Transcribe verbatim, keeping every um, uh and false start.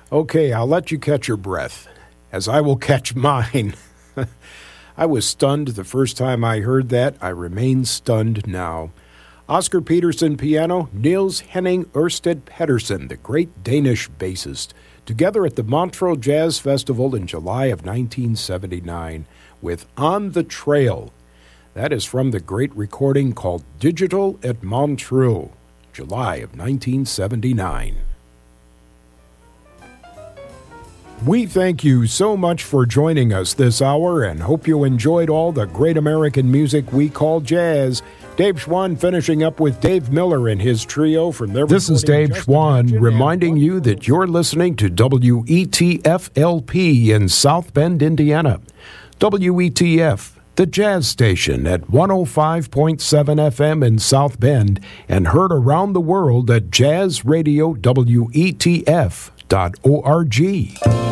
Okay, I'll let you catch your breath, as I will catch mine. I was stunned the first time I heard that. I remain stunned now. Oscar Peterson piano, Niels Henning Ørsted Pedersen, the great Danish bassist, together at the Montreux Jazz Festival in July of nineteen seventy-nine with On the Trail. That is from the great recording called Digital at Montreux, July of nineteen seventy-nine. We thank you so much for joining us this hour and hope you enjoyed all the great American music we call jazz. Dave Schwann finishing up with Dave Miller and his trio from their... This is Dave Schwann reminding you that you're listening to W E T F L P in South Bend, Indiana. W E T F, the jazz station at one oh five point seven F M in South Bend and heard around the world at jazz radio W E T F dot org.